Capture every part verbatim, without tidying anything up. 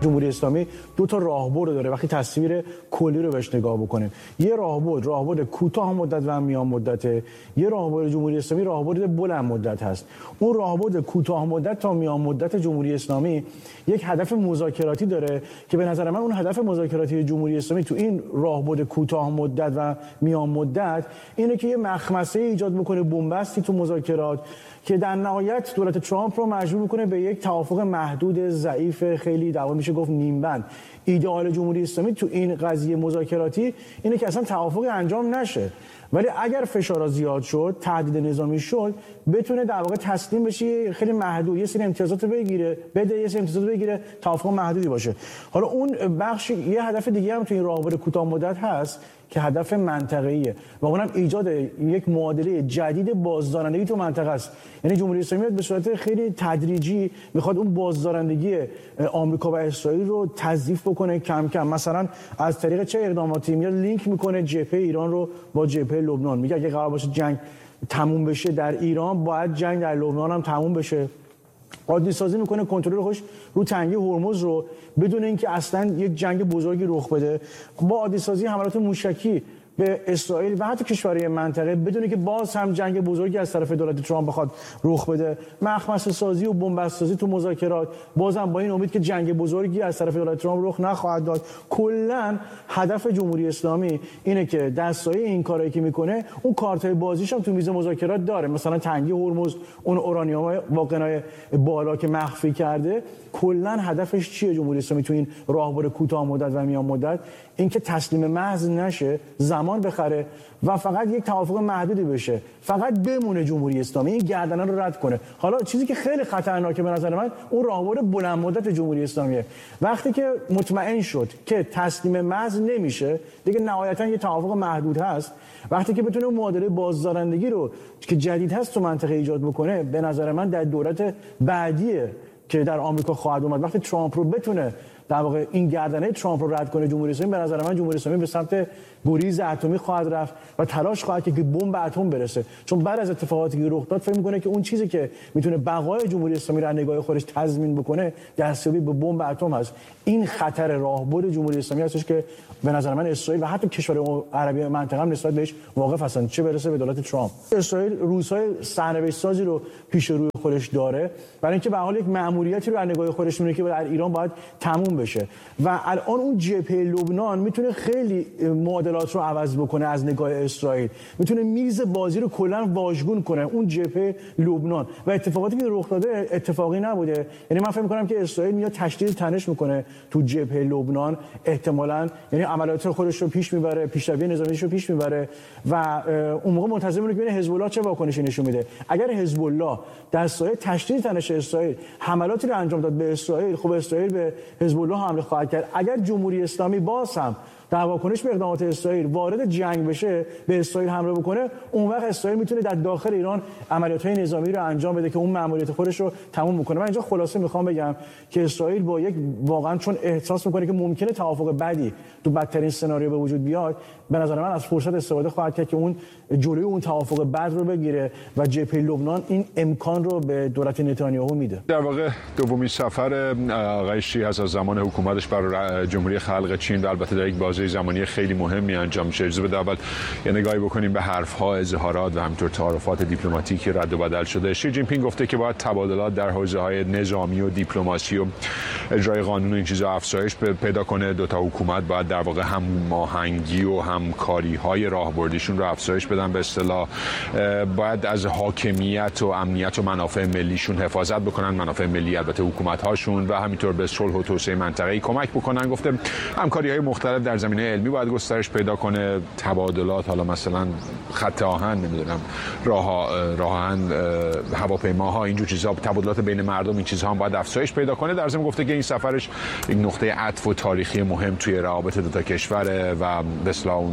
جمهوری اسلامی دو تا راهبرد داره وقتی تصویر کلی رو بهش نگاه بکنیم. یه راهبرد راهبرد کوتاه مدت و میان مدته، یه راهبرد جمهوری اسلامی راهبرد بلند مدت هست. اون راهبرد کوتاه مدت تا میان مدت جمهوری اسلامی یک هدف مذاکراتی داره که به نظر من اون هدف مذاکراتی جمهوری اسلامی تو این راهبرد کوتاه مدت و میان مدت اینه که یه مخمسه ایجاد بکنه، بنبستی تو مذاکرات که در نهایت دولت ترامپ رو مجبور میکنه به یک توافق محدود ضعیف خیلی در واقع میشه گفت نیم بند. ایدئال جمهوری اسلامی تو این قضیه مذاکراتی اینه که اصلا توافقی انجام نشه، ولی اگر فشار زیاد شد، تهدید نظامی شد، بتونه در واقع تسلیم بشه، خیلی محدود یه سری امتیازات بگیره، بده یه سری امتیازات بگیره، توافق محدودی باشه. حالا اون بخش یه هدف دیگه هم تو این راهبرد کوتاه مدت هست که هدف منطقه‌ایه و اونم ایجاد یک معادله جدید بازدارندگی تو منطقه است. یعنی جمهوری اسلامی به صورت خیلی تدریجی میخواد اون بازدارندگی آمریکا و اسرائیل رو تضعیف بکنه کم کم. مثلا از طریق چه اقداماتی میاد لینک میکنه جبهه ایران رو با جبهه لبنان. میگه اگه قرار باشه جنگ تموم بشه در ایران، باید جنگ در لبنان هم تموم بشه. عادی سازی میکنه کنترل خوش رو تنگه هرمز رو بدون اینکه اصلا یک جنگ بزرگی رخ بده. با عادی سازی حملات موشکی به اسرائیل و حتی کشورهای منطقه بدون اینکه باز هم جنگ بزرگی از طرف دولت ترامپ بخواد رخ بده، مخمسه سازی و بنبست سازی تو مذاکرات، بازم با این امید که جنگ بزرگی از طرف دولت ترامپ رخ نخواهد داد. کلا هدف جمهوری اسلامی اینه که در سایه این کارایی که میکنه اون کارتای بازیش هم تو میز مذاکرات داره، مثلا تنگی هرمز، اون اورانیوم واقعنای بالا که مخفی کرده. کلا هدفش چیه جمهوری اسلامی تو این راهبرد کوتاه مدت و میان مدت؟ اینکه تسلیم محض نشه، زمان بخره و فقط یک توافق محدودی بشه، فقط بمونه جمهوری اسلامی این گردنه رو رد کنه. حالا چیزی که خیلی خطرناکه به نظر من اون راهبرد بلند مدت جمهوری اسلامیه. وقتی که مطمئن شد که تسلیم محض نمیشه، دیگه نهایتا یه توافق محدود هست، وقتی که بتونه اون معادله بازدارندگی رو که جدید هست تو منطقه ایجاد بکنه، به نظر من در دولت بعدیه که در آمریکا خواهد اومد. وقتی ترامپ رو بتونه در واقع این گردنه ترامپ رو رد کنه جمهوری اسلامی، به نظر من جمهوری اسلامی به سمت گریز اتمی خواهد رفت و تلاش خواهد کرد که بمب اتم برسه. چون بعد از اتفاقاتی که رخ داد فکر می‌کنه که اون چیزی که میتونه بقای جمهوری اسلامی رو از نگاه خودش تضمین بکنه دستیابی به بمب اتم هست. این خطر راهبرد جمهوری اسلامی هستش که به نظر من اسرائیل و حتی کشور عربی منطقه هم نسبت بهش واقف هستن، چه برسه به دولت ترامپ. اسرائیل روزهای سرنوشت سازی رو پیش روی خودش داره، برای اینکه به حال یک مأموریتی رو از نگاه خودش می‌بینه که در ایران باید تموم بشه و الان اون جبهه لبنان میتونه خیلی معادلات رو عوض بکنه از نگاه اسرائیل، میتونه میز بازی رو کلا واژگون کنه اون جبهه لبنان. و اتفاقاتی که رخ داده اتفاقی نبوده. یعنی من فکر می‌کنم که اسرائیل میاد تشدید تنش میکنه تو جبهه لبنان، احتمالاً یعنی عملیات خودش رو پیش میبره، پیشروی نظامیش رو پیش میبره و اون موقع منتظر میمونه که ببینه حزب الله چه واکنشی نشون میده. اگر حزب الله در سایه تشدید تنش اسرائیل حملاتی رو انجام داد به اسرائیل، خب اسرائیل به حزب الله حمله خواهد کرد. اگر جمهوری اسلامی باز هم در واکنش به اقدامات اسرائیل وارد جنگ بشه، به اسرائیل حمله بکنه، اون وقت اسرائیل میتونه در داخل ایران عملیات‌های نظامی رو انجام بده که اون مأموریت خودش رو تموم بکنه. من اینجا خلاصه میخوام بگم که اسرائیل با یک واقعا چون احساس میکنه که ممکنه توافق بعدی تو بدترین سناریو به وجود بیاد، به نظر من از فرصت استفاده خواهد کرد که اون جلوی اون توافق بعد رو بگیره و جبهه لبنان این امکان رو به دولت نتانیاهو میده. در واقع دومین سفر آقای شیعی از زمان حکومتش بر جمهوری خلق چین و البته در یک بازه زمانی خیلی مهمی انجام میشه. اجازه بده اول یه نگاهی بکنیم به حرف‌ها، اظهارات و همینطور تعارفات دیپلماتیکی رد و بدل شده. شی جین پینگ گفته که باید تبادلات در حوزه‌های نظامی و دیپلماسی و اجرای قانون و این چیزا افزایش پیدا کنه. دو تا حکومت باید در واقع هماهنگی و همکاری‌های راهبردیشون رو افزایش بدن. به اصطلاح باید از حاکمیت و امنیت و منافع ملیشون حفاظت بکنن، منافع ملی البته حکومت‌هاشون، و همینطور به صلح و توسعه منطقه‌ای کمک بکنن. گفته همکاری‌های مختلف در زمینه علمی باید گسترش پیدا کنه. تبادلات، حالا مثلا خط آهن، نمیدونم راه راه آهن، هواپیماها، اینجور چیزا، تبادلات بین مردم، این چیزها هم باید افزایش پیدا کنه. در ضمن گفته که این سفرش یک نقطه عطف و تاریخی مهم توی روابط دو تا کشور و به اصطلاح اون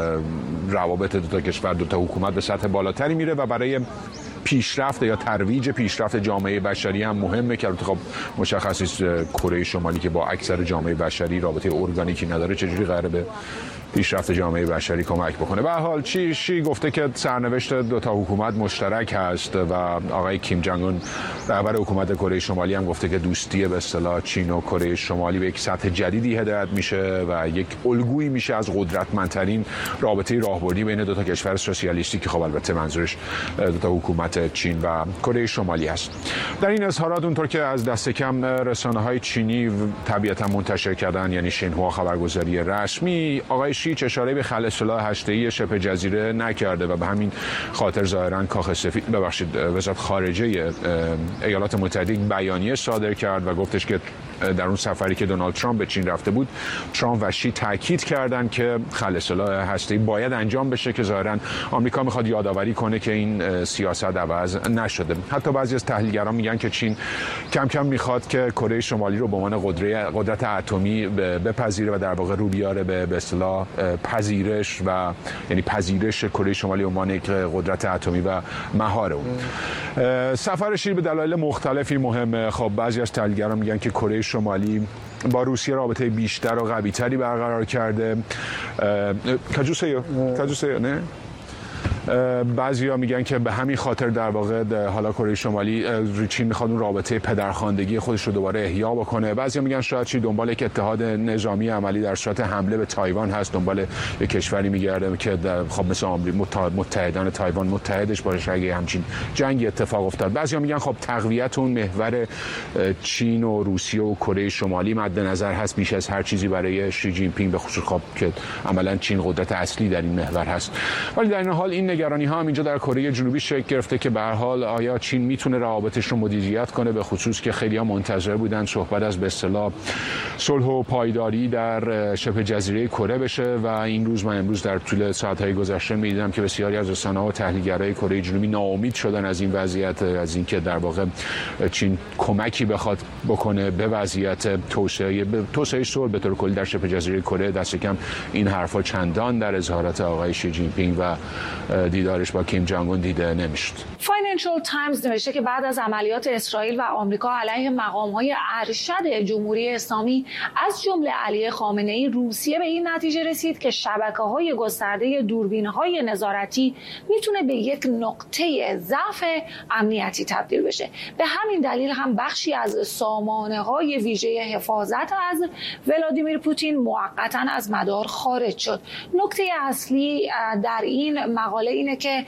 روابط دو تا کشور، دو تا حکومت به سطح بالاتری میره و برای پیشرفت یا ترویج پیشرفت جامعه بشری هم مهمه که خب مشخص است کره شمالی که با اکثر جامعه بشری رابطه ارگانیکی نداره چجوری قراره به پیشرفت جامعه بشری کمک بکنه. به هر حال چی شی گفته که سرنوشت دو تا حکومت مشترک هست و آقای کیم جنگ اون رهبر حکومت کره شمالی هم گفته که دوستی به اصطلاح چین و کره شمالی به یک سطح جدیدی هدایت میشه و یک الگویی میشه از قدرتمندترین رابطه راهبردی بین دو تا کشور سوسیالیستی که خب البته منظورش دو تا حکومت چین و کره شمالی هست. در این اظهارات اونطور که از دست کم رسانه‌های چینی طبیعتا منتشر کردن، یعنی شینهوا خبرگزاری رسمی، آقای شی اشاره به خلع سلاح هسته‌ای شبه جزیره نکرده و به همین خاطر ظاهرا کاخ سفید ببخشید وزارت خارجه ایالات متحده بیانیه صادر کرد و گفتش که در اون سفری که دونالد ترامپ به چین رفته بود، ترامپ و شی تاکید کردند که خلع سلاح هسته‌ای باید انجام بشه که ظاهرا آمریکا میخواد یادآوری کنه که این سیاست عوض نشده. حتی بعضی از تحلیلگران میگن که چین کم کم میخواد که کره شمالی رو به عنوان قدرت اتمی بپذیره و در واقع رو بیاره به به اصطلاح پذیرش و یعنی پذیرش کره شمالی به عنوان یک قدرت اتمی و مهار اون. سفر شی به دلایل مختلفی مهمه. خب بعضی از تحلیلگران میگن که کره شمالی با روسیه رابطه بیشتر و قوی‌تری برقرار کرده. کجوسه کجوسه نه بعضیا میگن که به همین خاطر در واقع حالا کره شمالی چین میخواد اون رابطه پدرخواندگی خودش رو دوباره احیا بکنه. بعضیا میگن شاید چی دنبال یک اتحاد نظامی عملی در صورت حمله به تایوان هست، دنبال یک کشوری میگرده که خب مثل آمریکا متحدان تایوان متحدش باشه اگه همچین جنگی اتفاق افتاد. بعضیا میگن خب تقویت اون محور چین و روسیه و کره شمالی مد نظر هست بیش از هر چیزی برای شی جین پینگ، به خصوص خب که عملاً چین قدرت اصلی در این محور هست. ولی در این حال این نگرانی ها هم اینجا در کره جنوبی شکل گرفته که به هر حال آیا چین میتونه روابطش رو مدیریت کنه، به خصوص که خیلی ها منتظر بودن صحبت از به اصطلاح صلح و پایداری در شبه جزیره کره بشه و این روز من امروز در طول ساعت‌های گذشته می‌دیدم که بسیاری از رسانه‌ها و تحلیلگرای کره جنوبی ناامید شدن از این وضعیت، از اینکه در واقع چین کمکی بخواد بکنه به وضعیت توسعه به توسعه صلح به طور کلی در شبه جزیره کره. دست کم این حرفا چندان در اظهارات آقای شی جین پینگ و دیدارش با کیم جنگ اون دیده نمیشد. فاینانشال تایمز نوشته که بعد از عملیات اسرائیل و آمریکا علیه مقام‌های ارشد جمهوری اسلامی از جمله علی خامنه‌ای، روسیه به این نتیجه رسید که شبکه‌های گسترده دوربین‌های نظارتی میتونه به یک نقطه ضعف امنیتی تبدیل بشه. به همین دلیل هم بخشی از سامانه‌های ویژه حفاظت از ولادیمیر پوتین موقتاً از مدار خارج شد. نکته اصلی در این مقاله اینه که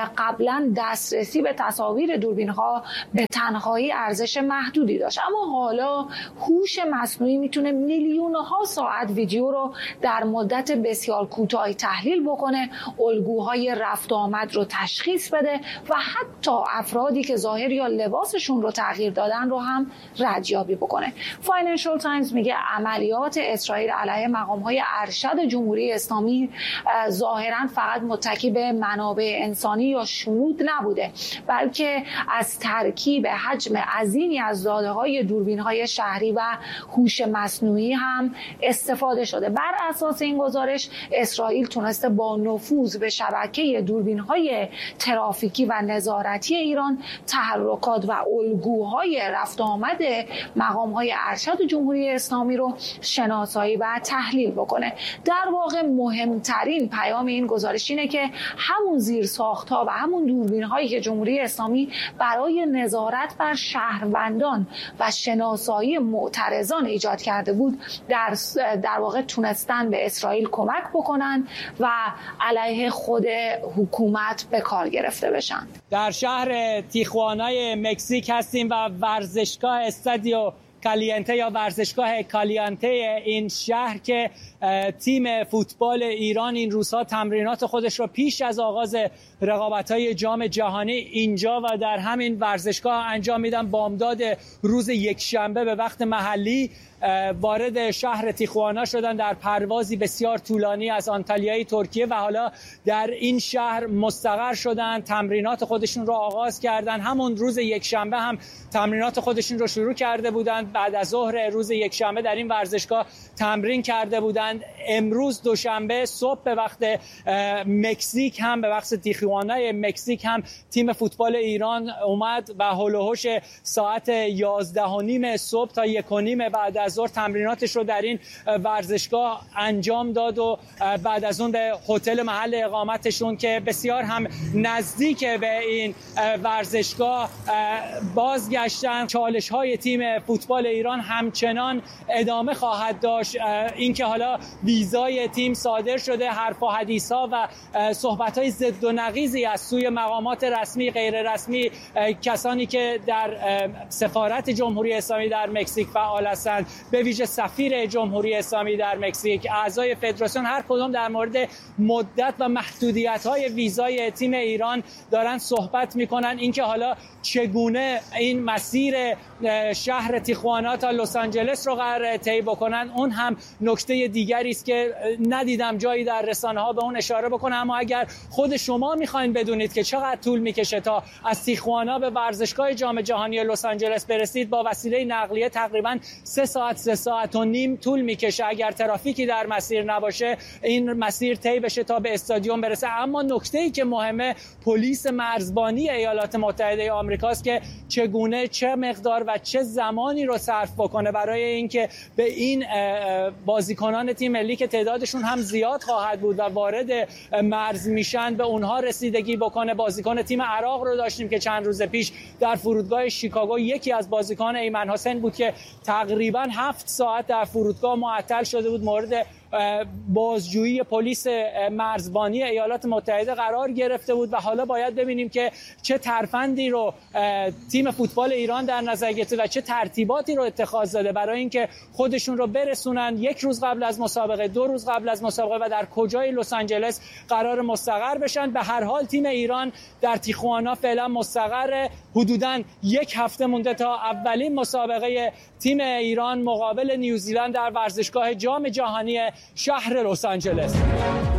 قبلا دسترسی به تصاویر دوربین‌ها به تنهایی ارزش محدودی داشت، اما حالا هوش مصنوعی میتونه میلیون‌ها ساعت ویدیو رو در مدت بسیار کوتاهی تحلیل بکنه، الگوهای رفت و آمد رو تشخیص بده و حتی افرادی که ظاهر یا لباسشون رو تغییر دادن رو هم ردیابی بکنه. فاینانشال تایمز میگه عملیات اسرائیل علیه مقام‌های ارشد جمهوری اسلامی ظاهراً فقط متکی به منابع انسانی یا شنود نبوده، بلکه از ترکیب حجم عظیمی از داده‌های دوربین‌های شهری و هوش مصنوعی هم استفاده شده. بر اساس این گزارش اسرائیل تونسته با نفوذ به شبکه دوربین‌های ترافیکی و نظارتی ایران تحرکات و الگوهای رفت و آمد مقام‌های ارشد جمهوری اسلامی رو شناسایی و تحلیل بکنه. در واقع مهمترین پیام این گزارش اینه که همون زیرساخت‌ها و همون دوربین‌هایی که جمهوری اسلامی برای نظارت بر شهروندان و شناسایی معترضان ایجاد کرده بود در در واقع تونستن به اسرائیل کمک بکنن و علیه خود حکومت به کار گرفته بشن. در شهر تیخوانای مکزیک هستیم و ورزشگاه استادیو کالیانته یا ورزشگاه کالیانته این شهر که تیم فوتبال ایران این روزها تمرینات خودش رو پیش از آغاز رقابت‌های جام جهانی اینجا و در همین ورزشگاه انجام میدن. بامداد روز یکشنبه به وقت محلی وارد شهر تیخوانا شدن در پروازی بسیار طولانی از آنتالیای ترکیه و حالا در این شهر مستقر شدن، تمرینات خودشون رو آغاز کردن. همون روز یکشنبه هم تمرینات خودشون رو شروع کرده بودند بعد از ظهر روز یکشنبه در این ورزشگاه تمرین کرده بودند. امروز دوشنبه صبح به وقت مکزیک هم به وقت تیخوانای مکزیک هم تیم فوتبال ایران اومد و هول و هوش ساعت یازده و نیم صبح تا یک و نیم بعد از ظهر تمریناتش رو در این ورزشگاه انجام داد و بعد از اون به هتل محل اقامتشون که بسیار هم نزدیک به این ورزشگاه بازگشتن. چالش های تیم فوتبال ایران همچنان ادامه خواهد داشت. اینکه حالا ویزای تیم صادر شده، حرف و حدیث ها و صحبت های ضد و نقیضی از سوی مقامات رسمی غیر رسمی، کسانی که در سفارت جمهوری اسلامی در مکزیک فعال هستند، به ویژه سفیر جمهوری اسلامی در مکزیک، اعضای فدراسیون، هر کدام در مورد مدت و محدودیت های ویزای تیم ایران دارن صحبت میکنن. اینکه حالا چگونه این مسیر شهر تیخوانا تا لس آنجلس رو قرار طی بکنن، اون هم نکته دیگری است که ندیدم جایی در رسانه ها به اون اشاره بکنه. اما اگر خود شما میخواین بدونید که چقدر طول میکشه تا از تیخوانا به ورزشگاه جام جهانی لس آنجلس برسید، با وسیله نقلیه تقریبا سه ساعت سه ساعت و نیم طول میکشه. اگر ترافیکی در مسیر نباشه این مسیر طی بشه تا به استادیوم برسه. اما نکته‌ای که مهمه، پلیس مرزبانی ایالات متحده آمریکاست که چگونه، چه مقدار و چه زمانی رو صرف بکنه برای اینکه به این بازیکنان تیم ملی که تعدادشون هم زیاد خواهد بود و وارد مرز میشن به اونها رسیدگی بکنه. بازیکن تیم عراق رو داشتیم که چند روز پیش در فرودگاه شیکاگو یکی از بازیکنان ایمن حسین بود که تقریبا هفت ساعت در فرودگاه معطل شده بود، مورد بازجویی پلیس مرزبانی ایالات متحده قرار گرفته بود و حالا باید ببینیم که چه ترفندی رو تیم فوتبال ایران در نظر گرفته و چه ترتیباتی رو اتخاذ داده برای اینکه خودشون رو برسونن یک روز قبل از مسابقه، دو روز قبل از مسابقه و در کجای لس آنجلس قرار مستقر بشن. به هر حال تیم ایران در تیخوانا فعلا مستقر. حدوداً یک هفته مونده تا اولین مسابقه تیم ایران مقابل نیوزیلند در ورزشگاه جام جهانی شهر لس آنجلس.